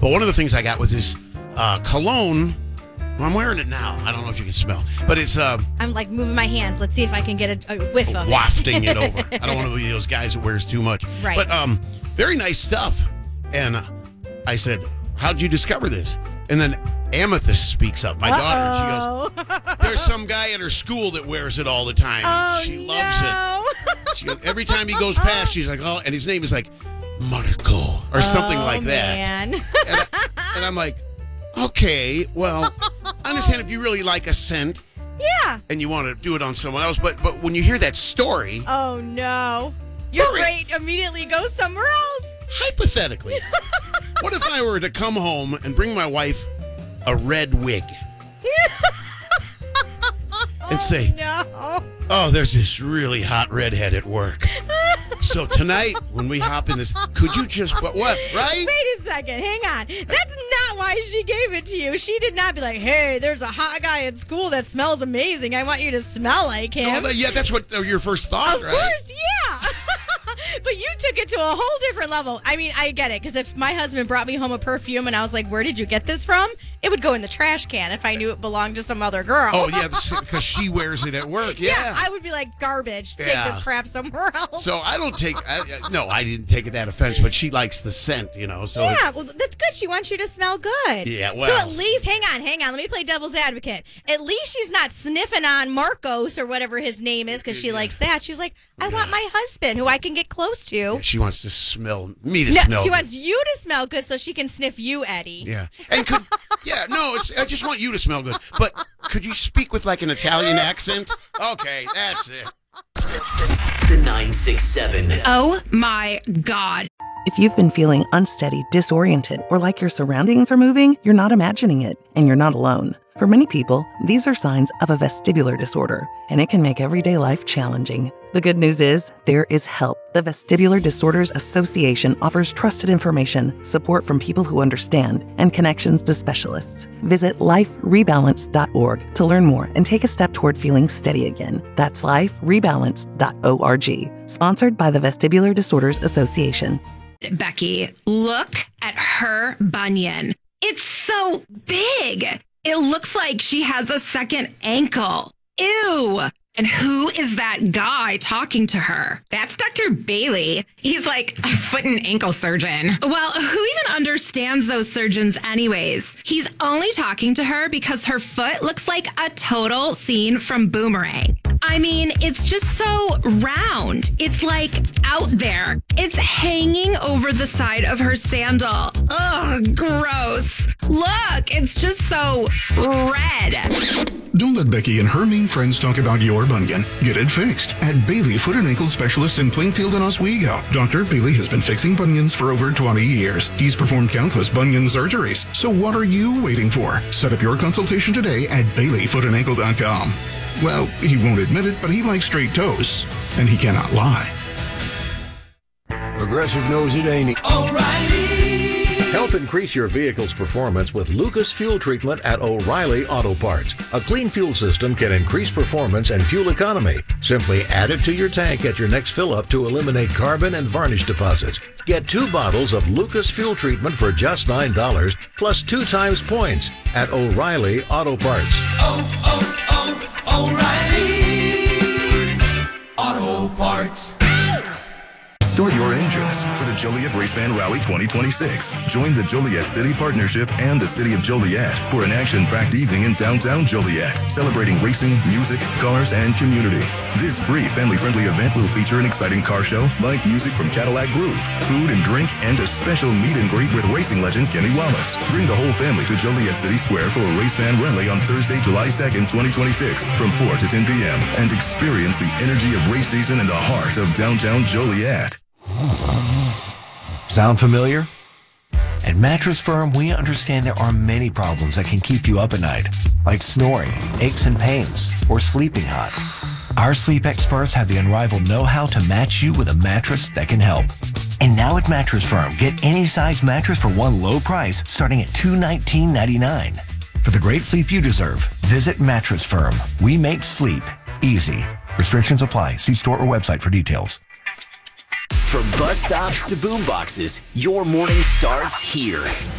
But one of the things I got was this cologne. Well, I'm wearing it now. I don't know if you can smell, but it's I'm like moving my hands. Let's see if I can get a whiff of wafting it over. I don't want to be those guys that wears too much. Right. But very nice stuff. And I said, "How'd you discover this?" And then Amethyst speaks up. My daughter. She goes, "There's some guy at her school that wears it all the time. And she loves it. She goes, every time he goes past, she's like, oh," and his name is like Marco or something like that. Man. And I'm like, okay, well, I understand if you really like a scent. Yeah. And you want to do it on someone else, but when you hear that story, oh no, your brain immediately goes somewhere else. Hypothetically, what if I were to come home and bring my wife a red wig and say, no, oh, there's this really hot redhead at work. So tonight, when we hop in this, could you just, what, right? Wait a second, hang on. That's not why she gave it to you. She did not be like, hey, there's a hot guy at school that smells amazing. I want you to smell like him. Oh, yeah, that's what your first thought, right? Of course, yeah. But you took it to a whole different level. I mean, I get it, because if my husband brought me home a perfume and I was like, where did you get this from? It would go in the trash can if I knew it belonged to some other girl. Oh, yeah, because she wears it at work. Yeah. I would be like, garbage. Take this crap somewhere else. So I don't take, I didn't take it that offense, but she likes the scent, So yeah, well, that's good. She wants you to smell good. Yeah, well. So at least, hang on. Let me play devil's advocate. At least she's not sniffing on Marcos or whatever his name is because she likes that. She's like, I want my husband who I can get close to. Yeah, she wants to smell smell she good. wants you to smell good so she can sniff you, Eddie. Yeah. And I just want you to smell good. But could you speak with like an Italian accent? Okay, that's it. The 967. Oh my God. If you've been feeling unsteady, disoriented, or like your surroundings are moving, you're not imagining it, and you're not alone. For many people, these are signs of a vestibular disorder, and it can make everyday life challenging. The good news is, there is help. The Vestibular Disorders Association offers trusted information, support from people who understand, and connections to specialists. Visit liferebalance.org to learn more and take a step toward feeling steady again. That's liferebalance.org. Sponsored by the Vestibular Disorders Association. Becky, look at her bunion. It's so big. It looks like she has a second ankle. Ew. And who is that guy talking to her? That's Dr. Bailey. He's like a foot and ankle surgeon. Well, who even understands those surgeons anyways? He's only talking to her because her foot looks like a total scene from Boomerang. I mean, it's just so round. It's like out there. It's hanging over the side of her sandal. Ugh, gross. Look, it's just so red. Don't let Becky and her mean friends talk about your bunion. Get it fixed at Bailey Foot and Ankle Specialist in Plainfield and Oswego. Dr. Bailey has been fixing bunions for over 20 years. He's performed countless bunion surgeries. So what are you waiting for? Set up your consultation today at BaileyFootandAnkle.com. Well, he won't admit it, but he likes straight toes, and he cannot lie. Progressive knows it, ain't he? O'Reilly! Help increase your vehicle's performance with Lucas Fuel Treatment at O'Reilly Auto Parts. A clean fuel system can increase performance and fuel economy. Simply add it to your tank at your next fill-up to eliminate carbon and varnish deposits. Get 2 bottles of Lucas Fuel Treatment for just $9, plus 2 times points at O'Reilly Auto Parts. O'Reilly Auto Parts. Start your engines for the Joliet Race Fan Rally 2026. Join the Joliet City Partnership and the City of Joliet for an action-packed evening in downtown Joliet, celebrating racing, music, cars, and community. This free, family-friendly event will feature an exciting car show, live music from Cadillac Groove, food and drink, and a special meet and greet with racing legend Kenny Wallace. Bring the whole family to Joliet City Square for a Race Fan Rally on Thursday, July 2nd, 2026, from 4 to 10 p.m. and experience the energy of race season in the heart of downtown Joliet. Sound familiar? At Mattress Firm, we understand there are many problems that can keep you up at night, like snoring, aches and pains, or sleeping hot. Our sleep experts have the unrivaled know-how to match you with a mattress that can help. And now at Mattress Firm, get any size mattress for one low price starting at $219.99. For the great sleep you deserve, visit Mattress Firm. We make sleep easy. Restrictions apply. See store or website for details. From bus stops to boomboxes, your morning starts here.